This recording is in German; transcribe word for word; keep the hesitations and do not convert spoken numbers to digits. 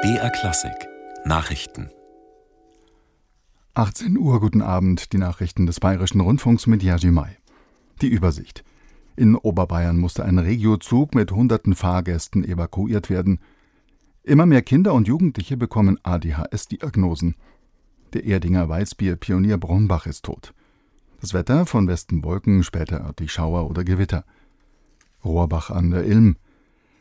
B R Klassik Nachrichten. achtzehn Uhr, guten Abend, die Nachrichten des Bayerischen Rundfunks mit Jerzy May. Die Übersicht. In Oberbayern musste ein Regiozug mit hunderten Fahrgästen evakuiert werden. Immer mehr Kinder und Jugendliche bekommen A D H S-Diagnosen. Der Erdinger Weißbier-Pionier Brombach ist tot. Das Wetter: von Westen Wolken, später örtlich Schauer oder Gewitter. Rohrbach an der Ilm.